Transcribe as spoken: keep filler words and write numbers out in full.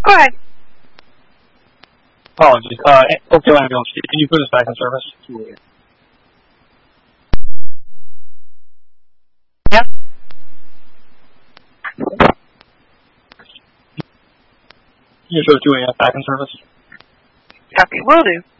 Go ahead. Apologies. Uh, okay, ambulance. Can you put us back in service? Yep. You show two A F back in service. Copy. Will do.